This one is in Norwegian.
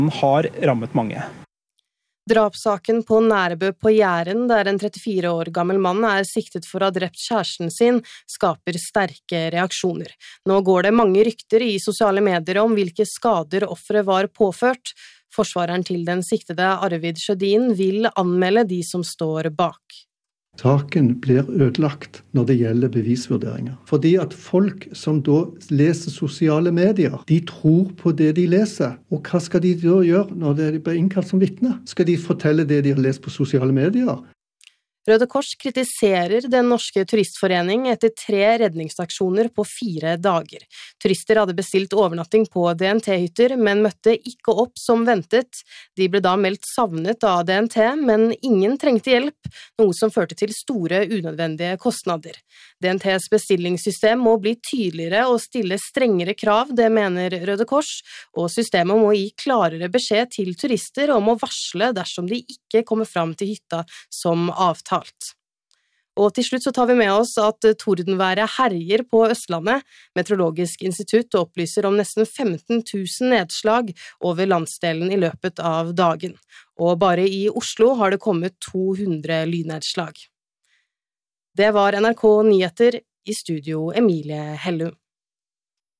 har rammet mange. Drapssaken på Nærbø på Jæren, der en 34 år gammel mann siktet for å ha drept kjæresten sin, skaper sterke reaksjoner. Nå går det mange rykter i sosiale medier om hvilke skader offeret var påført. Forsvareren til den siktede Arvid Sjødin vil anmelde de som står bak. Saken blir ødelagt når det gjelder bevisvurderinger. Fordi at folk som da leser sosiale medier, de tror på det de leser. Og hva skal de da gjøre når de blir innkalt som vitne? Skal de fortelle det de har lest på sosiale medier? Røde Kors kritiserer Den norske turistforening etter 3 redningsaksjoner på 4 dager. Turister hadde bestilt overnatting på DNT-hytter, men møtte ikke opp som ventet. De ble da meldt savnet av DNT, men ingen trengte hjelp, noe som førte til store unødvendige kostnader. DNTs bestillingssystem må bli tydeligere og stille strengere krav, det mener Røde Kors, og systemet må gi klarere beskjed til turister om å varsle dersom de ikke kommer fram til hytta som avtalt. Og til slutt så tar vi med oss at tordenværet herjer på Østlandet. Meteorologisk institutt opplyser om nesten 15 000 nedslag over landsdelen i løpet av dagen. Og bare i Oslo har det kommet 200 lynnedslag. Det var NRK Nyheter, i studio Emilie Hellum.